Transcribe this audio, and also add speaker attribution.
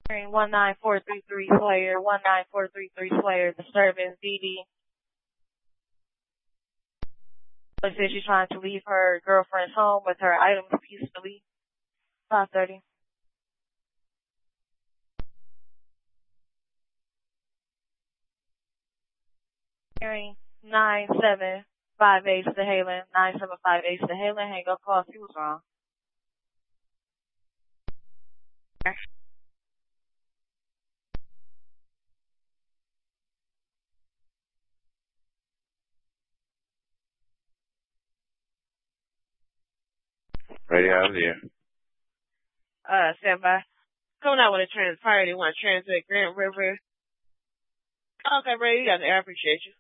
Speaker 1: Hearing 19433 Slayer, 19433 Slayer, disturbance, DD. It says she's trying to leave her girlfriend's home with her items peacefully. 5:30. Hearing 9758 to Halen, 9758 to Halen, hang up call, see what's wrong.
Speaker 2: Radio out here.
Speaker 3: Stand by. Coming out with a priority 1 transit Grand River. Okay, Ray, you got the air, appreciate you.